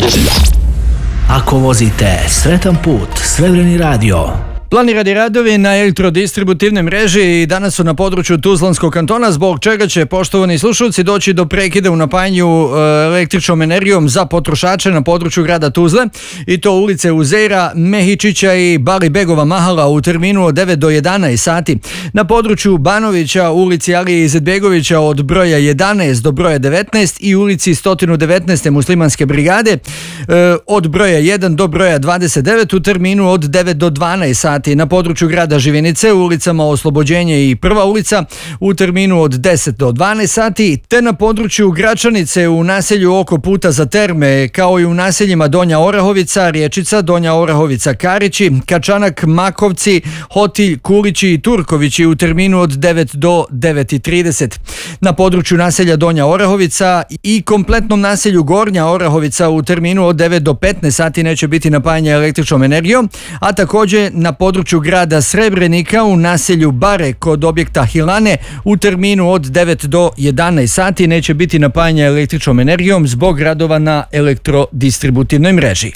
Ako vozite sretan put, Srebreni radio. Planirani radovi na elektrodistributivnoj mreži danas su na području Tuzlanskog kantona, zbog čega će, poštovani slušalci, doći do prekida u napajanju električnom energijom za potrošače na području grada Tuzle, i to ulice Uzeira, Mehičića i Bali Begova Mahala u terminu od 9 do 11 sati. Na području Banovića, ulici Alije Izetbegovića od broja 11 do broja 19 i ulici 119. Muslimanske brigade od broja 1 do broja 29 u terminu od 9 do 12 sati. Na području grada Živinice u ulicama Oslobođenje i Prva ulica u terminu od 10 do 12 sati, te na području Gračanice u naselju oko puta za terme, kao i u naseljima Donja Orahovica, Riječica, Donja Orahovica, Karići, Kačanak, Makovci, Hotilj, Kulići i Turkovići u terminu od 9 do 9:30. Na području naselja Donja Orahovica i kompletnom naselju Gornja Orahovica u terminu od 9 do 15 sati neće biti napajanje električnom energijom, a također na području grada Srebrenika u naselju Bare kod objekta Hilane u terminu od 9 do 11 sati neće biti napajanje električnom energijom zbog radova na elektrodistributivnoj mreži.